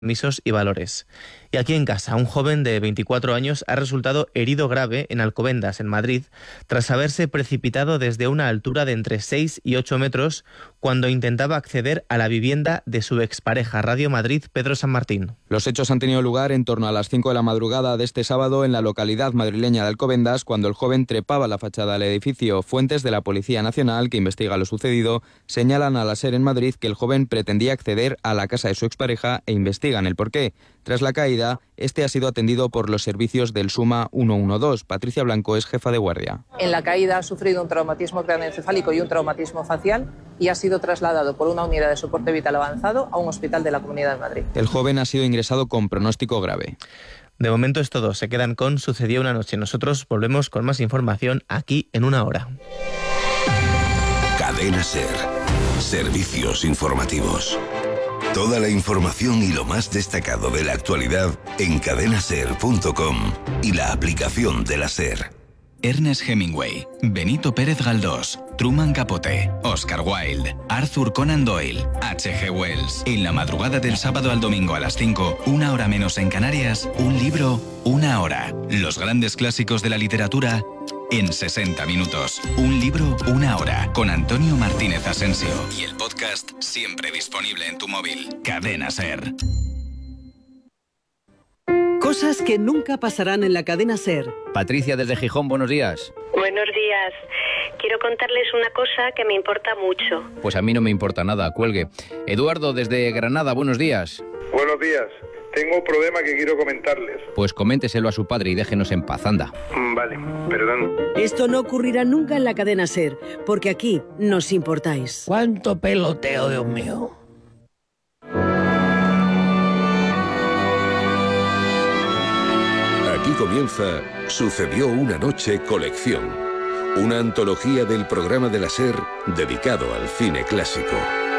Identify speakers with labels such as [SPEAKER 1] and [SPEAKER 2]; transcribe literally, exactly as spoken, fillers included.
[SPEAKER 1] compromisos y valores. Y aquí en casa, un joven de veinticuatro años ha resultado herido grave en Alcobendas, en Madrid, tras haberse precipitado desde una altura de entre seis y ocho metros cuando intentaba acceder a la vivienda de su expareja. Radio Madrid, Pedro San Martín.
[SPEAKER 2] Los hechos han tenido lugar en torno a las cinco de la madrugada de este sábado en la localidad madrileña de Alcobendas, cuando el joven trepaba la fachada del edificio. Fuentes de la Policía Nacional, que investiga lo sucedido, señalan a la SER en Madrid que el joven pretendía acceder a la casa de su expareja e investigan el porqué. Tras la caída, este ha sido atendido por los servicios del SUMA ciento doce. Patricia Blanco es jefa de guardia.
[SPEAKER 3] En la caída ha sufrido un traumatismo craneoencefálico y un traumatismo facial y ha sido trasladado por una unidad de soporte vital avanzado a un hospital de la Comunidad de Madrid.
[SPEAKER 2] El joven ha sido ingresado con pronóstico grave.
[SPEAKER 1] De momento es todo. Se quedan con Sucedió una noche. Nosotros volvemos con más información aquí en una hora.
[SPEAKER 4] Cadena SER. Servicios informativos. Toda la información y lo más destacado de la actualidad en cadena ser punto com y la aplicación de la SER.
[SPEAKER 5] Ernest Hemingway, Benito Pérez Galdós, Truman Capote, Oscar Wilde, Arthur Conan Doyle, H G Wells. En la madrugada del sábado al domingo a las cinco, una hora menos en Canarias, un libro, una hora. Los grandes clásicos de la literatura en sesenta minutos. Un libro, una hora. Con Antonio Martínez Asensio. Y el podcast siempre disponible en tu móvil. Cadena SER.
[SPEAKER 6] Cosas que nunca pasarán en la cadena SER.
[SPEAKER 7] Patricia desde Gijón, buenos días.
[SPEAKER 8] Buenos días. Quiero contarles una cosa que me importa mucho.
[SPEAKER 7] Pues a mí no me importa nada, cuelgue. Eduardo desde Granada, buenos días.
[SPEAKER 9] Buenos días. Tengo un problema que quiero comentarles.
[SPEAKER 7] Pues coménteselo a su padre y déjenos en paz, anda.
[SPEAKER 9] Vale, perdón.
[SPEAKER 6] Esto no ocurrirá nunca en la cadena SER, porque aquí nos importáis.
[SPEAKER 10] ¡Cuánto peloteo, Dios mío!
[SPEAKER 4] Aquí comienza Sucedió una noche colección, una antología del programa de la SER dedicado al cine clásico.